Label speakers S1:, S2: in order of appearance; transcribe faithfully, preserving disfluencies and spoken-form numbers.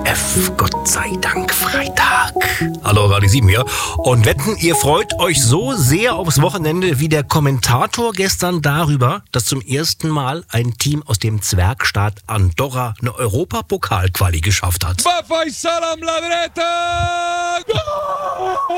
S1: F, Gott sei Dank, Freitag. Hallo, Radio sieben hier. Und wetten, ihr freut euch so sehr aufs Wochenende wie der Kommentator gestern darüber, dass zum ersten Mal ein Team aus dem Zwergstaat Andorra eine Europapokal-Quali geschafft hat.